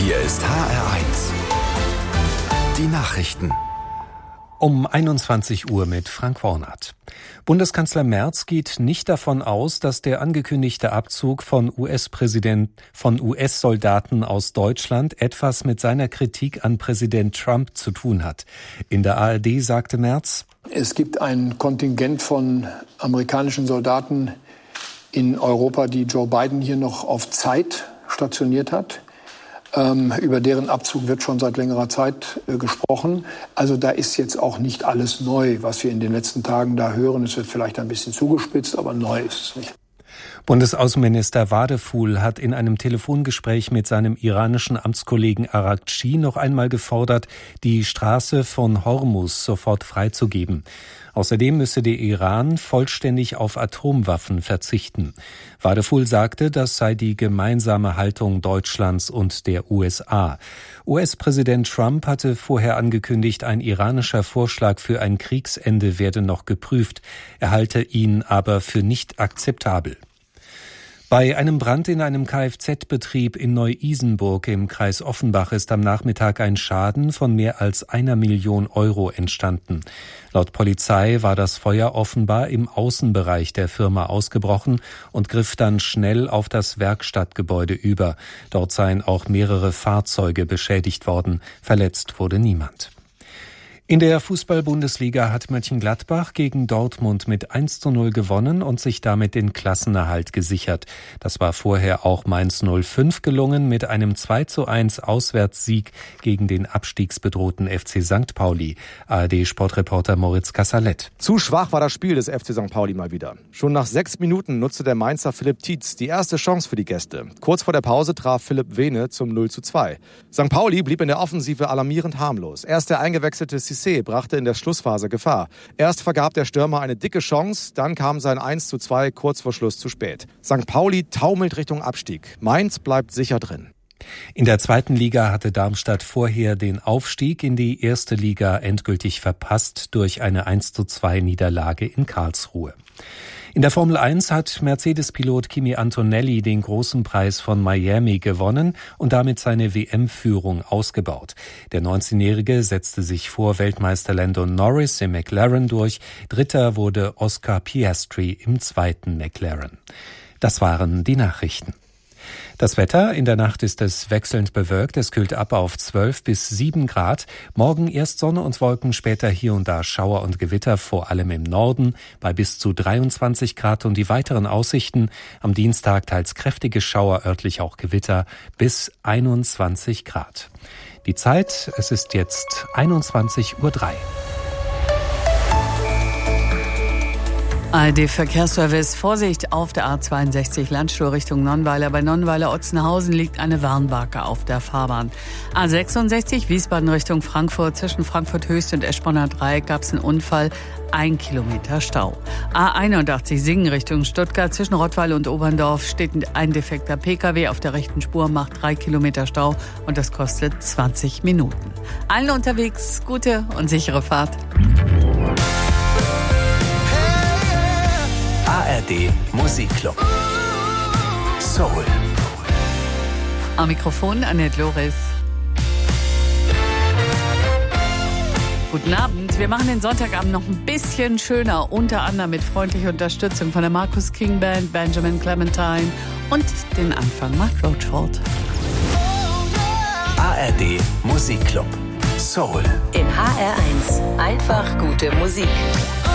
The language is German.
Hier ist HR1. Die Nachrichten. Um 21 Uhr mit Frank Warnert. Bundeskanzler Merz geht nicht davon aus, dass der angekündigte Abzug von US-Soldaten aus Deutschland etwas mit seiner Kritik an Präsident Trump zu tun hat. In der ARD sagte Merz: Es gibt ein Kontingent von amerikanischen Soldaten in Europa, die Joe Biden hier noch auf Zeit stationiert hat. Über deren Abzug wird schon seit längerer Zeit gesprochen. Also da ist jetzt auch nicht alles neu, was wir in den letzten Tagen da hören. Es wird vielleicht ein bisschen zugespitzt, aber neu ist es nicht. Bundesaußenminister Wadefuhl hat in einem Telefongespräch mit seinem iranischen Amtskollegen Araghchi noch einmal gefordert, die Straße von Hormuz sofort freizugeben. Außerdem müsse der Iran vollständig auf Atomwaffen verzichten. Wadefuhl sagte, das sei die gemeinsame Haltung Deutschlands und der USA. US-Präsident Trump hatte vorher angekündigt, ein iranischer Vorschlag für ein Kriegsende werde noch geprüft. Er halte ihn aber für nicht akzeptabel. Bei einem Brand in einem Kfz-Betrieb in Neu-Isenburg im Kreis Offenbach ist am Nachmittag ein Schaden von mehr als 1 Million Euro entstanden. Laut Polizei war das Feuer offenbar im Außenbereich der Firma ausgebrochen und griff dann schnell auf das Werkstattgebäude über. Dort seien auch mehrere Fahrzeuge beschädigt worden. Verletzt wurde niemand. In der Fußball-Bundesliga hat Mönchengladbach gegen Dortmund mit 1:0 gewonnen und sich damit den Klassenerhalt gesichert. Das war vorher auch Mainz 05 gelungen mit einem 2:1 Auswärtssieg gegen den abstiegsbedrohten FC St. Pauli. ARD-Sportreporter Moritz Kassalet. Zu schwach war das Spiel des FC St. Pauli mal wieder. Schon nach 6 Minuten nutzte der Mainzer Philipp Tietz die erste Chance für die Gäste. Kurz vor der Pause traf Philipp Vene zum 0:2. St. Pauli blieb in der Offensive alarmierend harmlos. Erst der eingewechselte Cissé brachte in der Schlussphase Gefahr. Erst vergab der Stürmer eine dicke Chance, dann kam sein 1:2 kurz vor Schluss zu spät. St. Pauli taumelt Richtung Abstieg. Mainz bleibt sicher drin. In der zweiten Liga hatte Darmstadt vorher den Aufstieg in die erste Liga endgültig verpasst durch eine 1:2 Niederlage in Karlsruhe. In der Formel 1 hat Mercedes-Pilot Kimi Antonelli den großen Preis von Miami gewonnen und damit seine WM-Führung ausgebaut. Der 19-Jährige setzte sich vor Weltmeister Lando Norris im McLaren durch. Dritter wurde Oscar Piastri im zweiten McLaren. Das waren die Nachrichten. Das Wetter: in der Nacht ist es wechselnd bewölkt, es kühlt ab auf 12 bis 7 Grad. Morgen erst Sonne und Wolken, später hier und da Schauer und Gewitter, vor allem im Norden, bei bis zu 23 Grad. Und die weiteren Aussichten: am Dienstag teils kräftige Schauer, örtlich auch Gewitter, bis 21 Grad. Die Zeit: es ist jetzt 21:03 Uhr. ARD-Verkehrsservice. Vorsicht auf der A62 Landstuhl Richtung Nonnweiler. Bei Nonnweiler-Otzenhausen liegt eine Warnbarke auf der Fahrbahn. A66 Wiesbaden Richtung Frankfurt. Zwischen Frankfurt-Höchst und Eschborner Dreieck gab es einen Unfall. 1 Kilometer Stau. A81 Singen Richtung Stuttgart. Zwischen Rottweil und Oberndorf steht ein defekter Pkw auf der rechten Spur, macht 3 Kilometer Stau und das kostet 20 Minuten. Allen unterwegs gute und sichere Fahrt. ARD Musikclub. Soul. Am Mikrofon Annette Loris. Guten Abend. Wir machen den Sonntagabend noch ein bisschen schöner, unter anderem mit freundlicher Unterstützung von der Marcus King Band, Benjamin Clementine und den Anfang macht Roachford. ARD Musikclub. Soul. In HR1 einfach gute Musik.